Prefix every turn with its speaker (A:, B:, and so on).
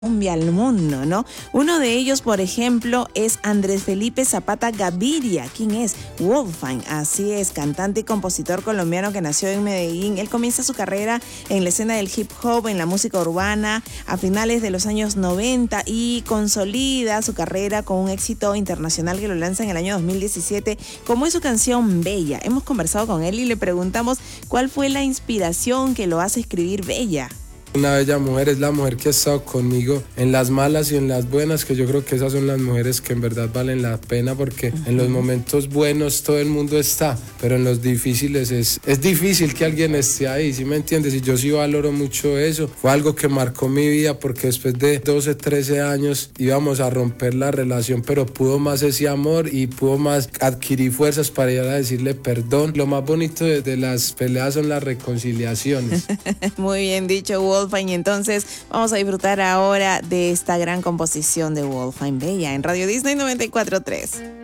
A: cumbia al mundo, ¿no? Uno de ellos, por ejemplo, es Andrés Felipe Zapata Gaviria. ¿Quién es? Wolfine, así es, cantante y compositor colombiano que nació en Medellín. Él comienza su carrera en la escena del hip hop, en la música urbana, a finales de los años 90 y consolida su carrera con un éxito internacional que lo lanza en el año 2017, como es su canción Bella. Hemos conversado con él y le preguntamos cuál fue la inspiración que lo hace escribir Bella.
B: Una bella mujer es la mujer que ha estado conmigo en las malas y en las buenas, que yo creo que esas son las mujeres que en verdad valen la pena, porque en los momentos buenos todo el mundo está, pero en los difíciles es difícil que alguien esté ahí, ¿sí me entiendes? Y yo sí valoro mucho eso. Fue algo que marcó mi vida, porque después de 12, 13 años íbamos a romper la relación, pero pudo más ese amor y pudo más adquirir fuerzas para ir a decirle perdón. Lo más bonito de las peleas son las reconciliaciones.
A: Muy bien dicho, Wolfine. Entonces vamos a disfrutar ahora de esta gran composición de Wolfine, Bella, en Radio Disney 94.3.